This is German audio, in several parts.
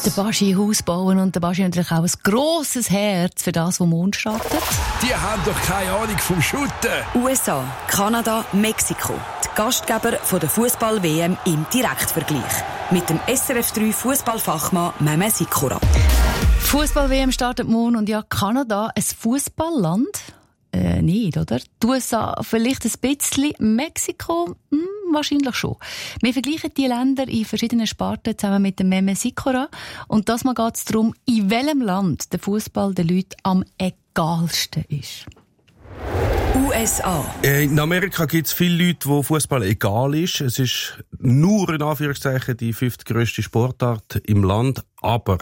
Der Baschi Haus bauen und der Baschi hat natürlich auch ein grosses Herz für das, was Mond startet. Die haben doch keine Ahnung vom Schutten. USA, Kanada, Mexiko. Die Gastgeber von der Fußball-WM im Direktvergleich. Mit dem SRF3 Fußballfachmann Mehmet Sikora. Fußball-WM startet morgen und ja, Kanada, ein Fußballland? Nicht, oder? Die USA vielleicht ein bisschen, Mexiko wahrscheinlich schon. Wir vergleichen die Länder in verschiedenen Sparten zusammen mit dem Mehmet Sikora. Und das mal geht es darum, in welchem Land der Fußball den Leuten am egalsten ist. USA. In Amerika gibt es viele Leute, wo Fußball egal ist. Es ist nur in Anführungszeichen die 5. grösste Sportart im Land. Aber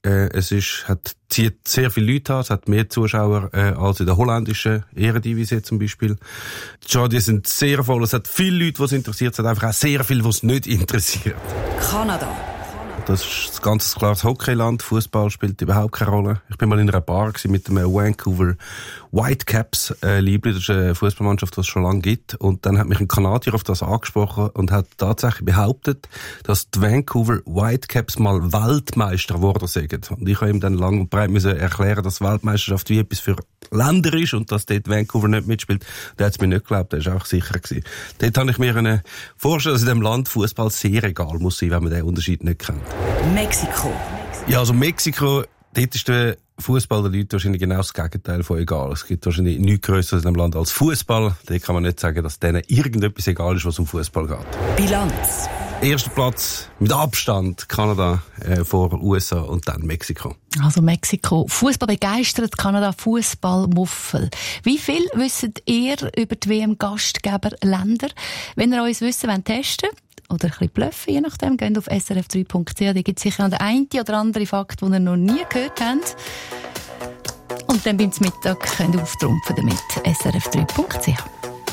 zieht sehr viele Leute an. Es hat mehr Zuschauer als in der holländischen Eredivisie zum Beispiel. Die Stadien sind sehr voll. Es hat viele Leute, die es interessiert. Es hat einfach auch sehr viele, die es nicht interessiert. Kanada. Das ist ein ganz klares Hockeyland. Fußball spielt überhaupt keine Rolle. Ich bin mal in einer Bar mit dem Vancouver Whitecaps, Liebling. Das ist eine Fußballmannschaft, die es schon lange gibt. Und dann hat mich ein Kanadier auf das angesprochen und hat tatsächlich behauptet, dass die Vancouver Whitecaps mal Weltmeister geworden sind. Und ich habe ihm dann lang und breit erklären, dass Weltmeisterschaft wie etwas für Länder ist und dass dort Vancouver nicht mitspielt. Der hat es mir nicht geglaubt, der ist auch sicher gewesen. Dort habe ich mir vorstellen, dass in diesem Land Fußball sehr egal muss sein, wenn man den Unterschied nicht kennt. Mexiko. Ja, also Mexiko, dort ist der Fußball der Leute wahrscheinlich genau das Gegenteil von egal. Es gibt wahrscheinlich nichts Größeres in einem Land als Fußball. Da kann man nicht sagen, dass denen irgendetwas egal ist, was um Fußball geht. Bilanz. Erster Platz mit Abstand Kanada vor USA und dann Mexiko. Also Mexiko. Fußball begeistert, Kanada Fußballmuffel. Wie viel wisst ihr über die WM-Gastgeberländer? Wenn ihr uns wissen wollt, testen oder ein bisschen bluffen, je nachdem, geht auf srf3.ch. Da gibt es sicher noch den einen oder anderen Fakt, den ihr noch nie gehört habt. Und dann beim Mittag könnt ihr auftrumpfen damit. srf3.ch.